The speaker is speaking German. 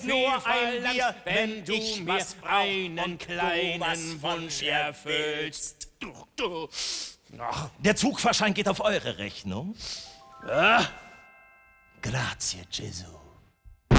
nur ein Bier, wenn du mir einen kleinen Wunsch erfüllst. Ach, der Zugfahrschein geht auf eure Rechnung. Ah? Grazie, Gesù.